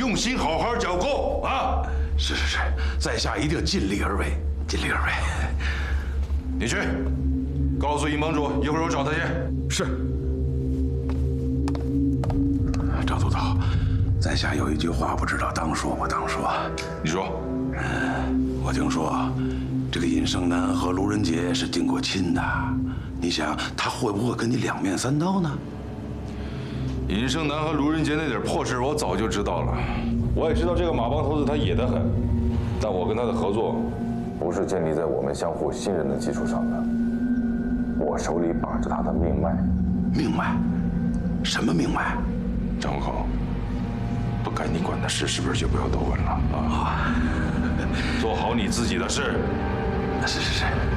用心好好剿共啊！ 是，在下一定尽力而为，尽力而为。 你去，告诉尹盟主，一会儿我找他去。 是。赵都头，在下有一句话不知道当说不当说。 你说。 我听说，这个尹胜男和卢仁杰是定过亲的，你想他会不会跟你两面三刀呢？ 尹胜男和卢仁杰那点破事，我早就知道了。我也知道这个马帮头子他野得很，但我跟他的合作， 不是建立在我们相互信任的基础上的。我手里把着他的命脉。 命脉？什么命脉？ 张文宏，不该你管的事，是不是就不要多问了啊？做好你自己的事。 是。